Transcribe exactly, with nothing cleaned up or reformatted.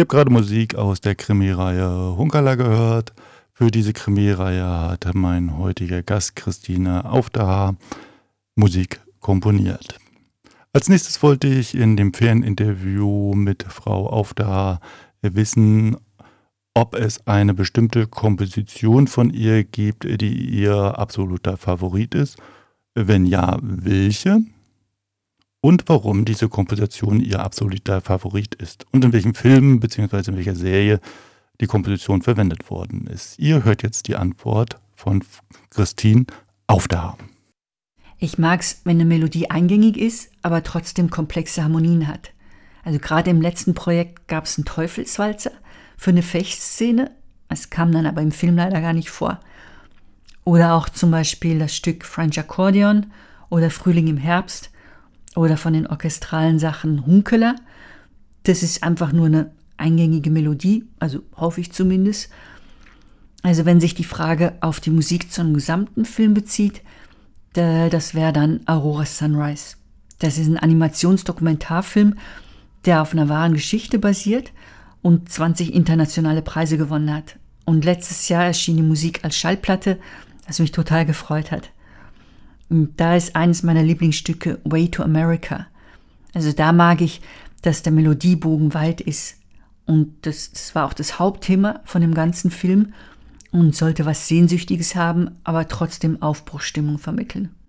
Ihr habt gerade Musik aus der Krimireihe Hunkala gehört. Für diese Krimireihe hat mein heutiger Gast Christine Aufderhaar Musik komponiert. Als nächstes wollte ich in dem Ferninterview mit Frau Aufderhaar wissen, ob es eine bestimmte Komposition von ihr gibt, die ihr absoluter Favorit ist. Wenn ja, welche? Und warum diese Komposition ihr absoluter Favorit ist. Und in welchem Film bzw. in welcher Serie die Komposition verwendet worden ist. Ihr hört jetzt die Antwort von Christine Aufderhaar. Ich mag's, wenn eine Melodie eingängig ist, aber trotzdem komplexe Harmonien hat. Also gerade im letzten Projekt gab es einen Teufelswalzer für eine Fechtszene. Es kam dann aber im Film leider gar nicht vor. Oder auch zum Beispiel das Stück French Accordion oder Frühling im Herbst oder von den orchestralen Sachen Hunkela. Das ist einfach nur eine eingängige Melodie, also hoffe ich zumindest. Also wenn sich die Frage auf die Musik zum gesamten Film bezieht, das wäre dann Aurora Sunrise. Das ist ein Animationsdokumentarfilm, der auf einer wahren Geschichte basiert und zwanzig internationale Preise gewonnen hat. Und letztes Jahr erschien die Musik als Schallplatte, was mich total gefreut hat. Und da ist eines meiner Lieblingsstücke Way to America. Also da mag ich, dass der Melodiebogen weit ist. Und das, das war auch das Hauptthema von dem ganzen Film und sollte was Sehnsüchtiges haben, aber trotzdem Aufbruchsstimmung vermitteln.